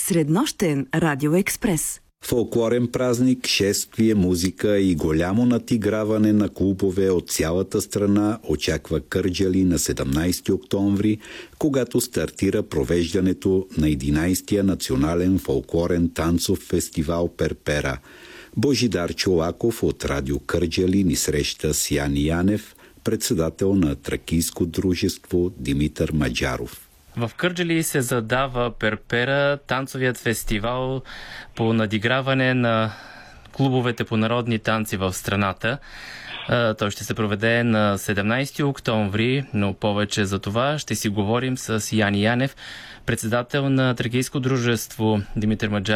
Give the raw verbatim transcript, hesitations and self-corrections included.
Среднощен радиоекспрес. Фолклорен празник, шествие, музика и голямо натиграване на клубове от цялата страна очаква Кърджали на седемнайсети октомври, когато стартира провеждането на единайсетия национален фолклорен танцов фестивал Перпера. Божидар Чолаков от Радио Кърджали ни среща с Яни Янев, председател на Тракийско дружество Димитър Маджаров. В Кърджали се задава Перпера, танцовият фестивал по надиграване на клубовете по народни танци в страната. Той ще се проведе на седемнайсети октомври, но повече за това ще си говорим с Яни Янев, председател на Тракийско дружество Димитър Маджаров.